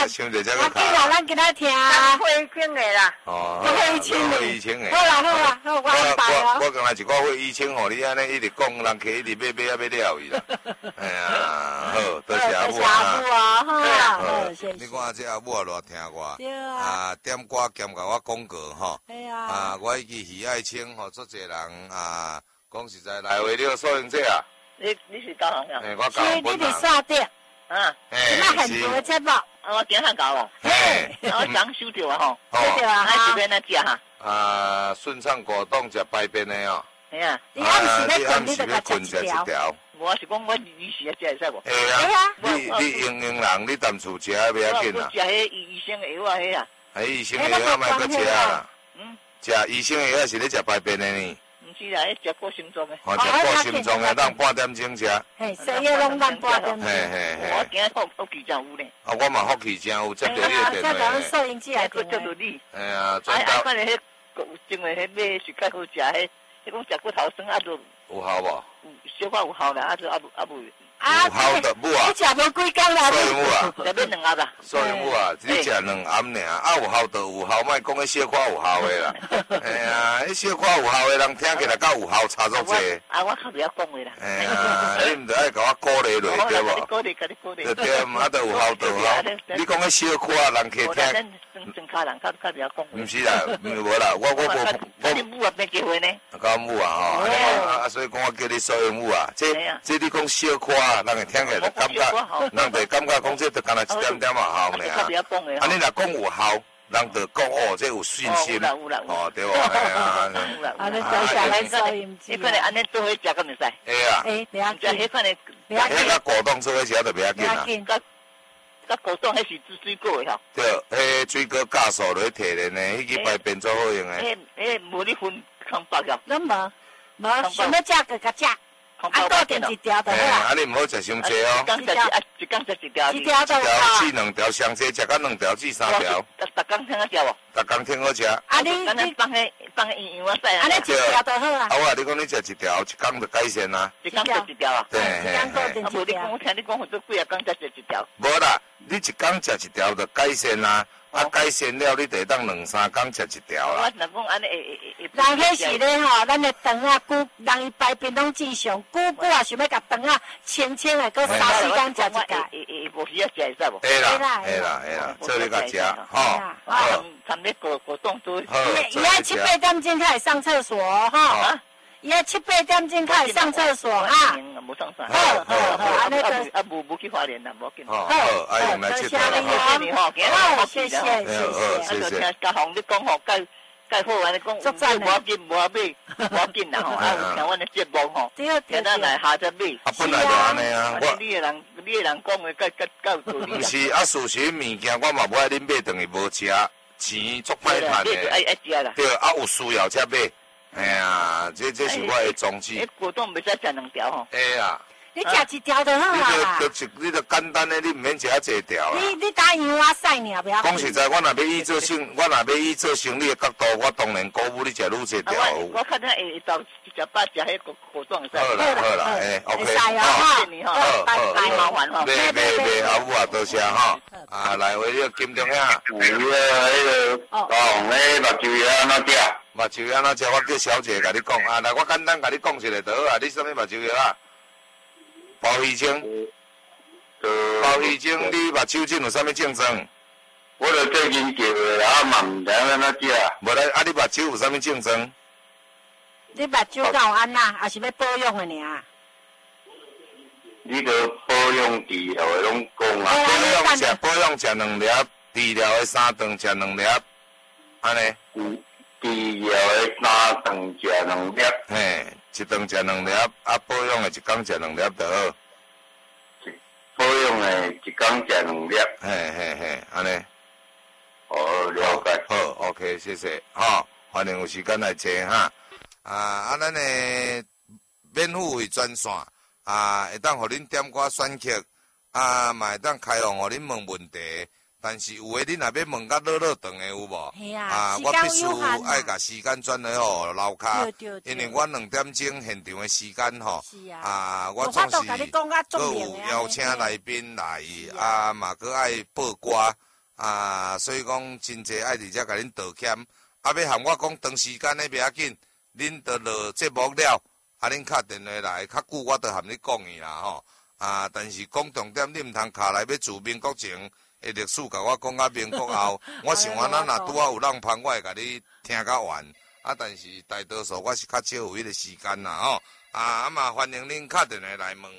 想着这个卡。 啊，咱今仔听。 会清的啦。 哦， 会清的。 会清的。 好啦好啦，好我安排哦。 我讲来一个会一清吼，你安尼一直讲，人客一直买啊买了伊啦。哎呀，好，多谢阿母啊。 好，谢谢。 你看这阿母也偌听我。 对啊。 啊，点歌兼甲我广告吼。 系啊。 啊，我迄支喜爱清吼，足侪人啊，讲实在来回了收音者啊。 你是高雄人？ 我高雄本人。 你伫沙店。 啊。 那很多节目。 我点汉搞哦。 嘿。 我刚收到啊吼。 收到啊。 那这边来食哈。 啊，顺畅果冻食排便的哦。 系啊。 你暗时要困，你就甲食一条。 我是讲我20时食会使无？ 会啊。你用人，你踮厝食袂要紧啦。 我食迄医生的药啊，迄啊。 医生的药莫搁食啦。食医生的药是咧食排便的呢。 毋是啦，迄食过心脏的。 哦，食过心脏的，当半点钟食。 嘿，所以拢当半点钟。 嘿嘿嘿。 我今日福气真有呢。 啊，我嘛福气真有，接到你的电话。 这个收音机来接到你。 哎呀， 看咧迄种的迄买是较好食，迄讲食骨头酸啊都。 有效无？ 小可有效啦，啊就啊无。 有效的母啊！ 你食无几工啦？ 所以母啊， 食要2盒啦。 所以母啊，你食2盒尔，啊有效就有效，莫讲迄小可有效的啦。哎呀，迄小可有效的人听起来甲有效差足济。 啊，我较袂晓讲话啦。 哎呀，你毋着爱甲我鼓励落对无？ 鼓励，甲你鼓励。 对对，啊，就有效就有效。你讲迄小可人客听。 真卡人较袂晓讲话。 毋是啦，无啦，我。 你母啊变结婚呢？ 甲母啊吼，啊，所以讲我叫你收音母啊，这你讲小可啊，人会听起来感觉，人会感觉讲这就干那一点点啊效呢。啊，你若讲有效，人就讲哦，这有信心。哦，对无？ 啊，你再下来收音机。 你可能安尼做伙食敢袂使？ 会啊。 不要紧。 迄款的， 迄个果冻做伙食就不要紧啦。 甲果冻迄是水果的吼。 对，迄水果加速落去提炼的，迄个排便最好用的。 无你分空包了。 咱无，想要食就甲食。啊，固定一条就好啦。 啊，你唔好食伤济哦。 一工食一条。 一条就好。 至2条，上济食到2条至3条。 逐工听好食无？ 逐工听好食。 啊，你放迄营养使啊？ 安尼一条就好啊。 啊，我你讲你食一条，一工就改善啦。 一工食一条啊？ 对。 一工固定一条。 无你讲，我听你讲，好做几啊工才食一条？ 无啦，你一工食一条就改善啦。啊，改善了，你得当2、3工食一条啦。 我若讲安尼人迄是咧吼，咱的肠啊，人伊排便拢正常，久啊想要甲肠啊清清的，搁3、4工食一届。 无需要食会使无？ 会啦，做你甲食，吼。 好，参咧果冻做。 伊爱7、8点钟开始上厕所，吼。伊爱7、8点钟开始上厕所哈。 无上山。 好，安尼就啊无去花莲啦，无紧。 好，哎用来切头啦。 好，谢谢。 听嘉宏你讲吼，介好安尼讲，无要紧，无要紧啦吼。啊，有听阮的节目吼，听咱来下只买。 啊，本来就安尼啊。 你的人讲的，介有道理啊。 毋是啊，事实物件我嘛无爱恁买，等于无食，钱足歹趁的。 爱食啦。 对，啊有需要才买。哎呀，这是我的宗旨。 果冻袂使食2条吼。 哎呀。 你食一条就好啦。 你就简单的，你唔免食啊济条啦。 你打洋我使尔，不要。 讲实在，我若要以做生意的角度，我当然鼓舞你食愈济条。 我看他会到食饱食迄果冻使。 好啦，哎，OK， 好，拜麻烦吼。 袂，阿母啊，多谢吼。啊，来回个金钟呀。 有迄个讲迄目睭叶安怎食？ 目睭叶安怎食？我叫小姐甲你讲啊，来，我简单甲你讲一下就好啊。你什么目睭叶啊？包鱼精，你目睭镜有啥物症状？ 我著做研究的啊，嘛毋知安怎食。 无咧，啊，你目睭有啥物症状？ 你目睭敢有安那，还是要保养的尔？ 你个保养治疗的拢讲啊。 保养食2粒，治疗的3顿食2粒，安尼。 治疗的3顿食2粒。 嘿。一顿食2粒，啊，保养的一工食2粒就好。 保养的一工食2粒。 嘿，安尼。 哦，了解。 好 ，OK， 谢谢。吼，欢迎有时间来坐哈。啊，咱的免付费专线啊，会当互恁点歌选曲啊，嘛会当开放互恁问问题。但是有诶，恁若要问甲老长诶有无？啊，我必须爱甲时间转来互楼骹，因为我2点钟现场诶时间吼，啊，我总是搁有邀请来宾来，啊嘛搁爱报歌， 所以讲真济爱伫遮甲恁道歉，要含我讲长时间咧袂要紧，恁着落节目了，恁敲电话来，较久我着含你讲伊啦吼。但是讲重点，你毋通卡来要自民国前的历史，甲我讲到民国后，我想咱若拄啊有人芳，我会甲你听到完。但是大多数我是较少有迄个时间啦吼。嘛欢迎恁敲电话来问。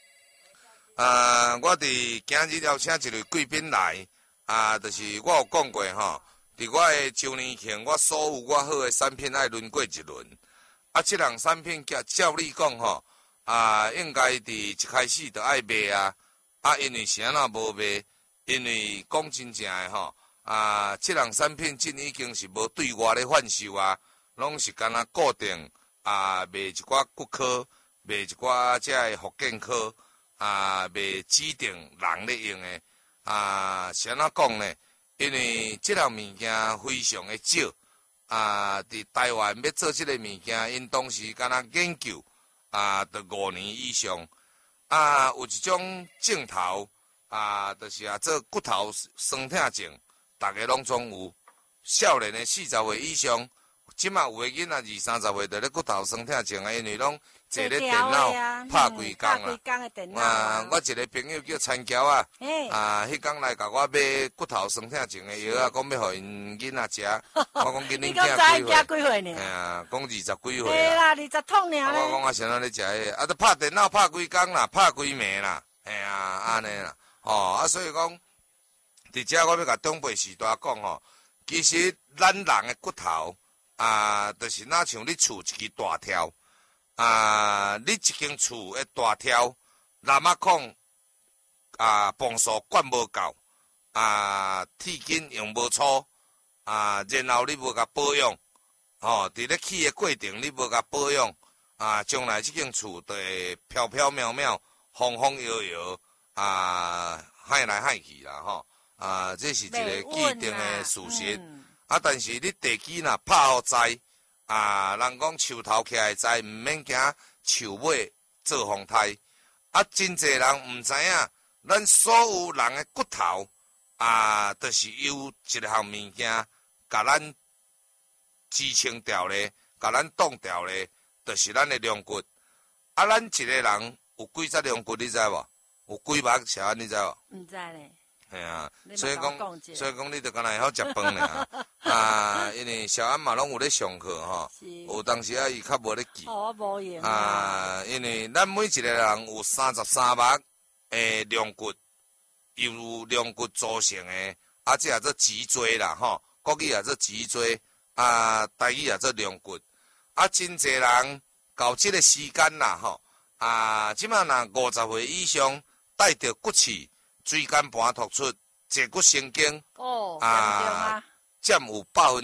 我伫今日邀请一位贵宾来，就是我有讲过吼，伫我的周年庆，我所有我好的产品爱轮过一轮。这项产品照理讲吼。应该伫一开始就爱卖因为啥那无卖？因为讲真正的吼，这项产品真已经是无对外咧贩售拢是干那固定卖一寡骨科，卖一寡遮个福建科，卖指定人咧用的啥那讲呢？因为这项物件非常的少伫台湾要做这个物件，因当时干那研究。就5年以上，有一种镜头，就是做骨头酸痛症，大家拢总有。少年的40岁以上，即马有的囡仔20-30岁就咧骨头酸痛症因为拢坐咧电脑拍规工啦。我一个朋友叫参桥迄天来甲我买骨头酸痛症的药讲要互因囡仔食。我讲今年囝几岁？讲20几岁啦。 对啦，20桶尔咧。 我讲先生咧食迄都拍电脑拍规工啦，拍规暝啦，安尼啦。所以讲，伫遮我要甲长辈时代讲吼，其实咱人的骨头就是若像你厝一支大条。你一间厝的大条，南仔孔磅数管无够，铁筋用无粗，然后你无甲保养，伫咧起的过程你无甲保养，将来这间厝就会飘飘渺渺、风风摇摇，害来害去啦吼，这是一个既定的事实。但是你地基若拍好栽。人讲树头起来栽，毋免惊树尾做风台。真侪人毋知影，咱所有人的骨头就是由一项物件，甲咱支撑掉咧，甲咱挡掉咧，就是咱的龙骨。咱一个人有几只龙骨，你知无？有几目啥？你知无？ 毋知咧。 所以讲，你着敢若会晓食饭俩。因为小安嘛拢有咧上课吼，有当时伊较无咧记。 我无用。 因为咱每一个人有33目的龙骨，由龙骨组成的，这也做脊椎啦吼，国语也做脊椎，台语也做龙骨。真侪人到这个时间啦吼，即马若50岁以上，带着骨刺。椎间盘突出、坐骨神经，占有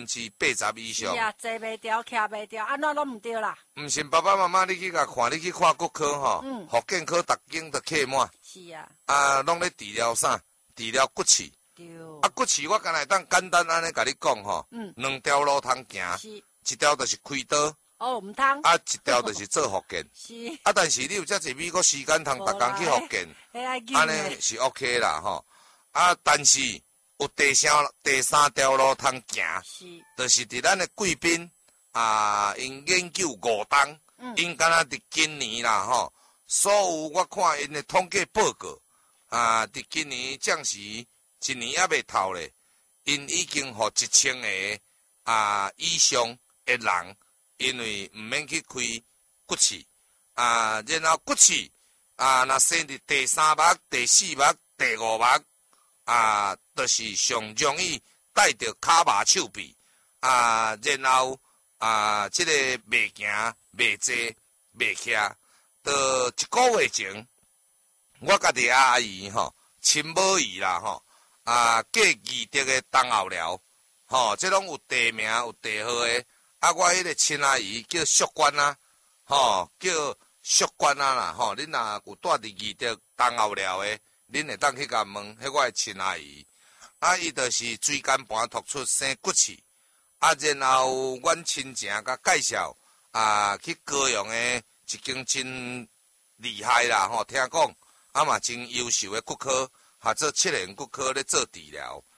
80%以上。 是啊，坐袂调、徛袂调，安怎拢毋对啦？ 毋信爸爸妈妈，你去甲看，你去看骨科吼，福建科逐间都客满。 是啊。 拢咧治疗啥？治疗骨刺。 对。 骨刺我敢若会当简单安尼甲你讲吼，2条路通行，一条就是开刀。 毋通。 一条就是做福建。 是。 但是你有遮济美国时间通逐工去福建，安尼是 OK 啦吼。但是有第三条路通行，就是伫咱的贵宾因研究5档，因敢若伫今年啦吼，所有我看因的统计报告伫今年暂时1年还未透咧，因已经互1000个以上的人。因为毋免去开骨刺，然后骨刺若生伫第3目、第4目、第5目，就是上容易带着骹麻手臂，然后这个袂行、袂坐、袂徛，到1个月前，我家己阿姨吼，亲母姨啦吼，过义德的冬候寮，这拢有地名、有地号的。我迄个亲阿姨叫淑娟叫淑娟啦，恁若有住伫义德冬候寮的，恁会当去甲问，迄我的亲阿姨。伊就是椎间盘突出生骨刺，然后阮亲情甲介绍，去高雄的一间真厉害啦，听讲，嘛真优秀的骨科，做7年骨科咧做治疗。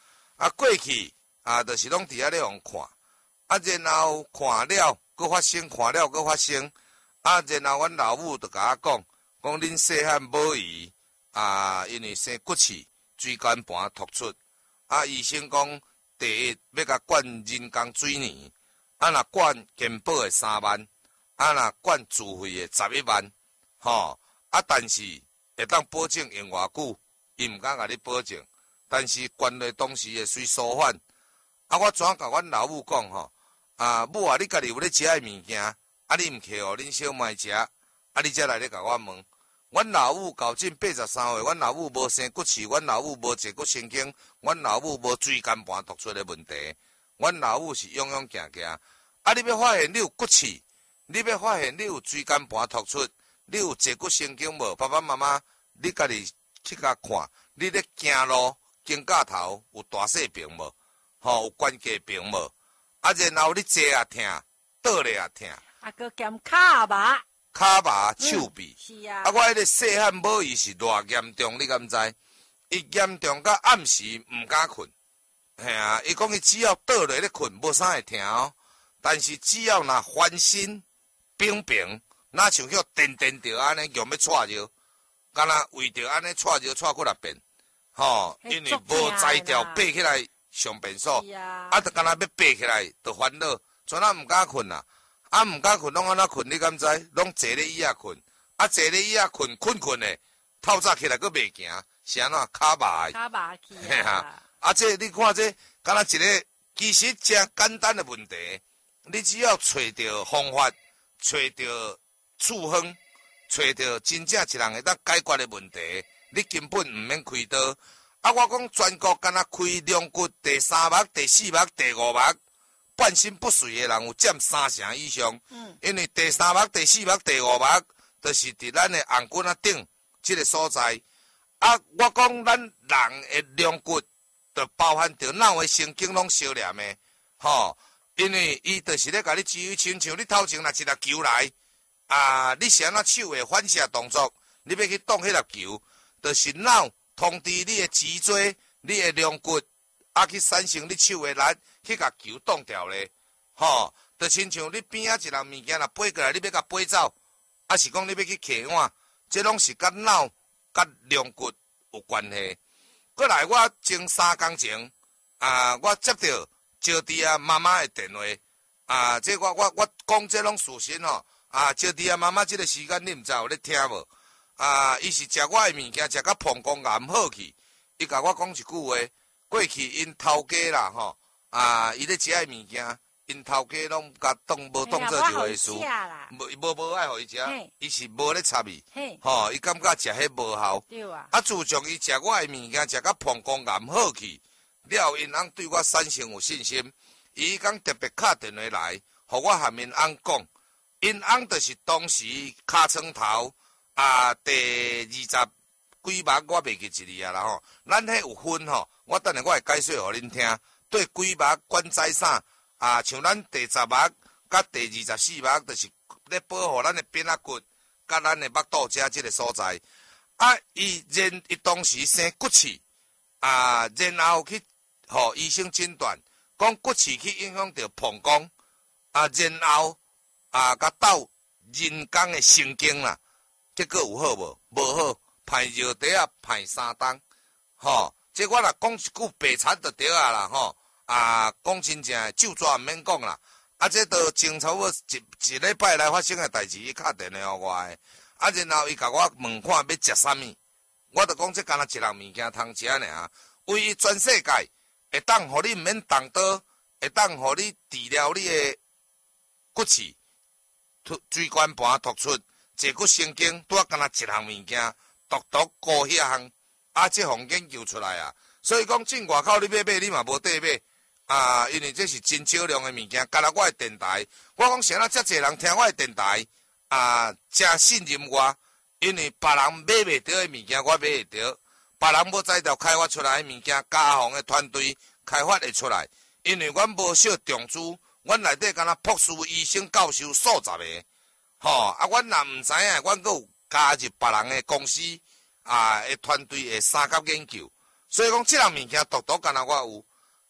过去就是拢伫遐咧互看，然后看了，搁发生，看了搁发生，然后阮老母就甲我讲恁细汉无医，因为生骨刺、椎间盘突出，医生讲第一要甲灌人工水泥，若灌健保的3万，若灌自费的11万，但是会当保证用偌久，伊毋敢甲你保证，但是关落当时会随疏反。我怎甲阮老母讲母你家己有咧食的物件，你毋摕互恁小妹食，你才来咧甲我问。阮老母到今83岁，阮老母无生骨刺，阮老母无坐骨神经，阮老母无椎间盘突出的问题，阮老母是勇勇行行。你要发现你有骨刺，你要发现你有椎间盘突出，你有坐骨神经无？爸爸妈妈，你家己去甲看，你咧行路肩胛头有大细病无？有关节病无？然后你坐也痛，倒咧也痛。 搁兼骹麻。 骹麻、手臂， 是啊。 我迄个细汉无伊是偌严重，你敢知？伊严重到暗时毋敢困，伊讲伊只要倒落咧困，无啥会疼哦。但是只要若翻身、平平，若像叫颠着安尼，用要踹着，敢若为着安尼踹着踹过6遍，因为无才调爬起来上便所，就敢若要爬起来，就烦恼，全毋敢困啦。毋敢困，拢安怎困？你敢知？拢坐咧椅仔困，坐咧椅仔困咧，透早起来佫袂行，是安怎骹麻的？ 骹麻去这你看这，敢若一个其实真简单的问题，你只要找到方法，找到处方，找到真正一人会当解决的问题，你根本毋免开刀。我讲全国敢若开两骨第3目、第4目、第5目。半身不遂的人有占3成以上，因为第3目、第4目、第5目，就是伫咱的颔骨顶这个所在。我讲咱人的两骨，就包含着脑的神经拢相连的，因为伊就是咧甲你指挥，亲像你头前若一粒球来，你是安怎手的反射动作，你要去挡迄粒球，就是脑通知你的脊椎、你的两骨，去产生你手的力。去甲球挡掉咧，就亲像你边仔一人物件若飞过来，你要甲飞走，是讲你要去揢碗，这拢是甲脑、甲两骨有关系。过来，我前3工前，我接到招娣妈妈的电话，这我讲这拢事实招娣妈妈这个时间你毋知有咧听无？伊是食我的物件，食甲膀胱癌好去，伊甲我讲一句话，过去因头家啦伊咧食的物件，因头家拢甲无当做一回事，无爱互伊食，伊是无咧插伊，伊感觉食迄无效。自从伊食我的物件，食甲膀胱癌好去了，因翁对我产生有信心。伊讲特别敲电话来，互我含因翁讲，因翁就是当时尻川头第20几目，我袂记一字啦咱迄有分我等下我会解说互恁听。对几目管在啥像咱第10目甲第24目，就是咧保护咱的边仔骨，甲咱的腹肚遮即个所在。伊当时生骨刺，然后去互医生诊断，讲骨刺去影响到膀胱，然后甲斗人工的神经啦，结果有好无？无好，歹热底歹3冬，这我若讲一句白惨就对啦讲真正就抓毋免讲啦，这都前差不多一礼拜来发生的代志，伊敲电话互我的，然后伊甲我问看要食啥物，我就讲这干那一人物件通食尔，为伊全世界会当互你毋免动刀，会当互你治疗你的骨刺、椎间盘突出、坐骨神经，拄干那一项物件，独孤迄项，这项研究出来啊，所以讲进外口你买你嘛无得买。因为这是真少量的物件，干若我的电台，我讲谁遮侪人听我的电台，真信任我，因为别人买袂到的物件我买会到，别人无才调开发出来的物件，家防的团队开发会出来，因为阮无少重资，阮内底敢若博士、医生、教授数十个，阮若毋知影，阮阁有加入别人的公司的团队的3甲研究，所以讲这项物件独敢若我有。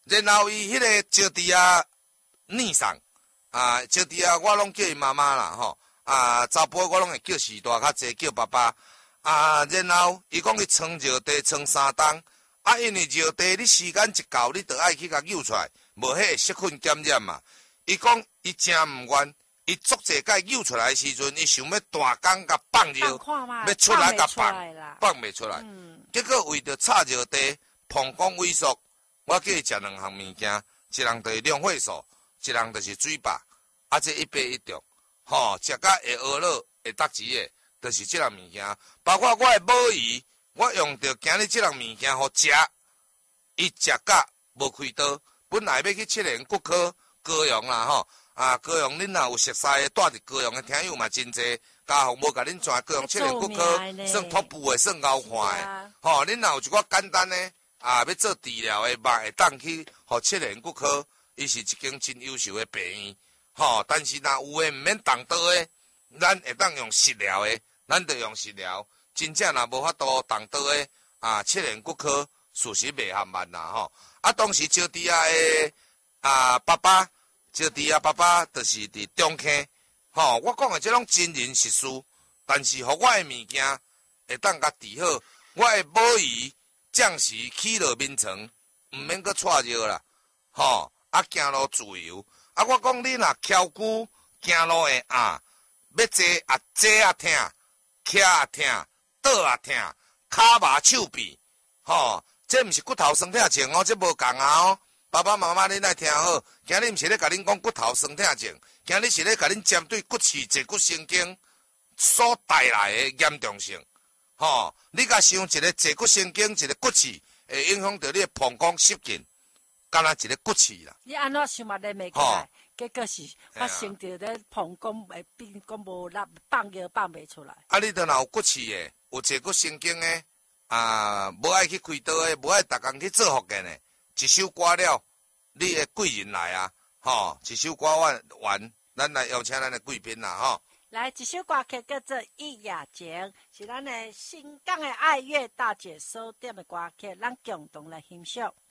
然后伊迄个招娣啊逆送招娣啊，我拢叫伊妈妈啦吼。查甫我拢会叫时大较济，叫爸爸。然后伊讲伊床热地床3冬，因为热地你时间一到，你就爱去甲扭出来，无迄个细菌感染嘛。伊讲伊真毋愿，伊足济甲扭出来的时阵，伊想要大工甲放热，要出来甲放袂出来。结果为着炒热地，膀胱萎缩，我叫伊食2项物件，一人就是量血素，一人就是水饱，这一杯一中。食甲会饿了，会得钱的，就是即项物件。包括我的母姨，我用着今日即项物件互食，伊食甲无开刀。本来要去7年骨科高雄啦高雄恁若有熟悉的，住伫高雄的听友嘛真济。家父无甲恁转高雄7年骨科，算top部的，算高看的。恁若有一寡简单的要做治疗的，嘛会当去互7年骨科，伊是一间真优秀的病院。但是若有诶，毋免动刀诶，咱会当用食疗诶，咱就用食疗。真正若无法度动刀诶，7年骨科事实袂含慢啦当时招娣诶爸爸，招娣爸爸就是伫中坑。我讲诶即种真人实事，但是互我诶物件会当甲治好，我诶母姨暂时起落眠床，毋免阁带药啦。行路自由。我讲你若翘久行路会要坐坐也疼，徛也疼，倒也疼，骹麻手臂，这毋是骨头酸痛症这无共爸爸妈妈恁爱听好，今日毋是咧甲恁讲骨头酸痛症，今日是咧甲恁针对骨刺、坐骨神经所带来的严重性。你甲想一个坐骨神经，一个骨刺，会影响到你的膀胱失禁。敢若一个骨刺啦！ 你安怎想嘛咧袂过来，结果是发生着咧膀胱会变讲无力，放药放袂出来。 你若有骨刺的，有坐骨神经的，无爱去开刀的，无爱逐工去做复健的，一首歌了，你的贵人来啊！一首歌完，咱来邀请咱的贵宾啦！ 来一首歌曲叫做《一夜情》，是咱的新港的爱乐大姐收点的歌曲，咱共同来欣赏。